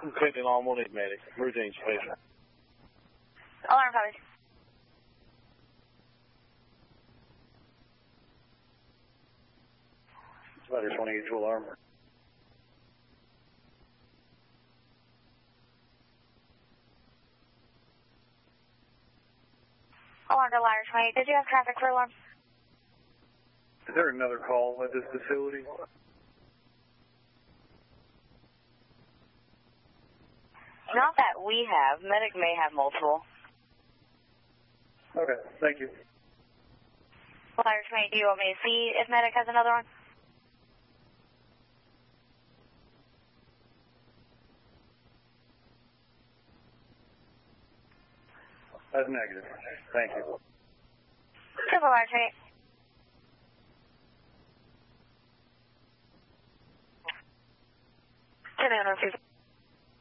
Clinton on, we'll need medic. Routine special. Alarm copy. Spider 28 to alarm. Alarm to Ladder 28. Did you have traffic for alarm? Is there another call at this facility? Not that we have. Medic may have multiple. Okay, thank you. Ladder 28, do you want me to see if Medic has another one? That's negative. Thank you. Simple, Ladder 28. Turn on,